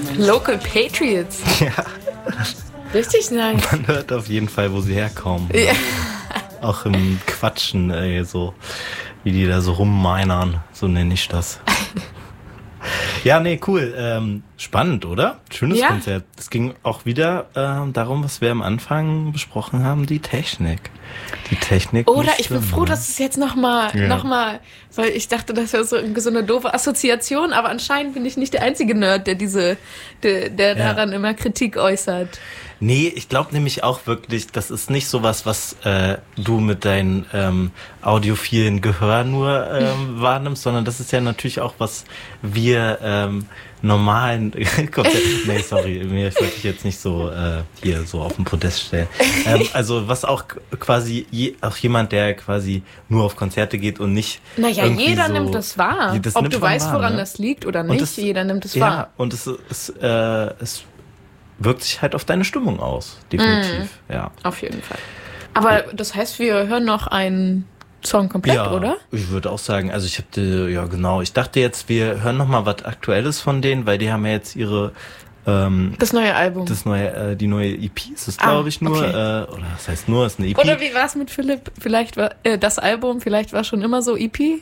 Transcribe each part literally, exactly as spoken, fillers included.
Local Patriots. Ja. Richtig nice. Man hört auf jeden Fall, wo sie herkommen. Ja. Auch im Quatschen, ey, so wie die da so rummeinern, so nenne ich das. Ja, nee, cool. Ähm, spannend, oder? Schönes Ja. Konzert. Es ging auch wieder ähm, darum, was wir am Anfang besprochen haben, die Technik. Die Technik. Oder muss ich bin stimmen, froh, ne? dass es jetzt nochmal, Ja. noch mal, weil ich dachte, das wäre so, so eine doofe Assoziation, aber anscheinend bin ich nicht der einzige Nerd, der diese, der, der Ja. daran immer Kritik äußert. Nee, ich glaube nämlich auch wirklich, das ist nicht sowas, was äh, du mit deinem ähm, audiophilen Gehör nur ähm, wahrnimmst, sondern das ist ja natürlich auch, was wir ähm, normalen Konzert, nee, sorry, mir ich wollte dich jetzt nicht so äh, hier so auf den Podest stellen. Ähm, also was auch quasi je, auch jemand, der quasi nur auf Konzerte geht und nicht Naja, irgendwie jeder so, nimmt das wahr. Das Ob nimmt du man weißt, wahr, woran ne? das liegt oder Und nicht, es- jeder nimmt es Ja, wahr. und es, es, äh, es wirkt sich halt auf deine Stimmung aus, definitiv, ja. Auf jeden Fall. Aber das heißt, wir hören noch einen Song komplett, Ja, oder? ich würde auch sagen, also ich hatte, ja genau, ich dachte jetzt, wir hören noch mal was Aktuelles von denen, weil die haben ja jetzt ihre, ähm, Das neue Album. das neue, äh, die neue E P ist es, Ah, glaube ich, nur, okay. äh, oder das heißt nur, ist eine E P. Oder wie war es mit Philipp? Vielleicht war äh, das Album, vielleicht war schon immer so E P?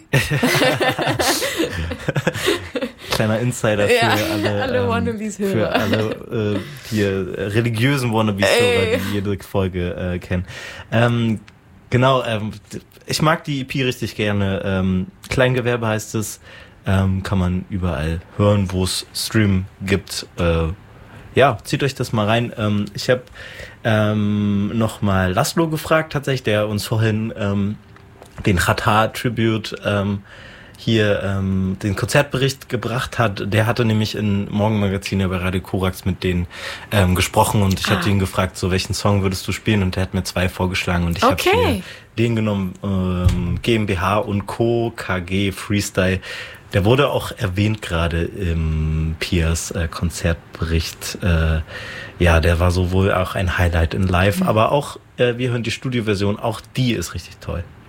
Kleiner Insider für Ja, alle, alle ähm, Wannabes-Hörer. für alle äh, hier äh, religiösen Wannabes-Hörer, Ey. die jede Folge äh, kennen. Ähm, genau, ähm, ich mag die E P richtig gerne. Ähm, Kleingewerbe heißt es, ähm, kann man überall hören, wo es Stream gibt. Äh, ja, zieht euch das mal rein. Ähm, ich habe ähm, noch mal Laszlo gefragt, tatsächlich, der uns vorhin ähm, den Chata-Tribute ähm, hier ähm, den Konzertbericht gebracht hat. Der hatte nämlich in Morgenmagazin ja bei Radio Korax mit denen ähm, gesprochen und ich Ah. hatte ihn gefragt, so welchen Song würdest du spielen, und der hat mir zwei vorgeschlagen und ich Okay. habe hier den genommen, ähm, GmbH und Co. K G Freestyle. Der wurde auch erwähnt gerade im Piers äh, Konzertbericht. Äh, ja, der war sowohl auch ein Highlight in Live, Mhm. aber auch, äh, wir hören die Studioversion, auch die ist richtig toll.